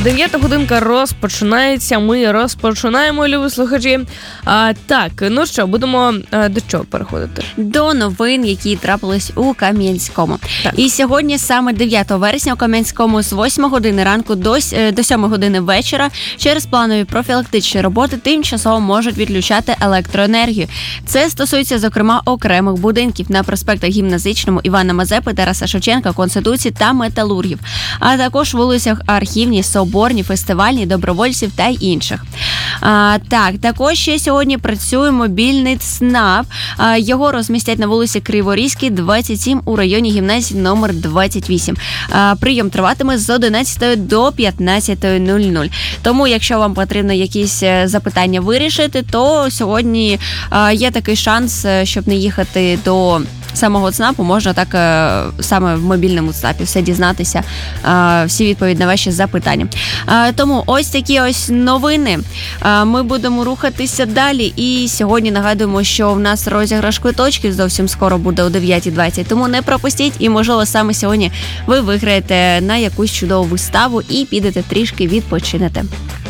9 годинка розпочинається. Ми розпочинаємо, любі слухачі. Так, ну що, будемо до чого переходити? До новин, які трапились у Кам'янському. Так. І сьогодні саме 9 вересня у Кам'янському з 8 години ранку до 7 години вечора через планові профілактичні роботи тимчасово можуть відключати електроенергію. Це стосується, зокрема, окремих будинків на проспектах Гімназичному, Івана Мазепи, Тараса Шевченка, Конституції та Металургів, а також вулицях Архівні, Соборні, Фестивальні, Добровольців та інших. Так, також ще сьогодні працює мобільний ЦНАП. Його розмістять на вулиці Криворізькій, 27 у районі гімназії номер 28. Прийом триватиме з 11 до 15:00. Тому, якщо вам потрібно якісь запитання вирішити, то сьогодні є такий шанс, щоб не їхати до самого ЦНАПу, можна так саме в мобільному ЦНАПі все дізнатися, всі відповіді на ваші запитання. Тому ось такі ось новини. Ми будемо рухатися далі. І сьогодні нагадуємо, що в нас розіграш квиточків зовсім скоро буде о 9:20. Тому не пропустіть і, можливо, саме сьогодні ви виграєте на якусь чудову виставу і підете трішки відпочинете.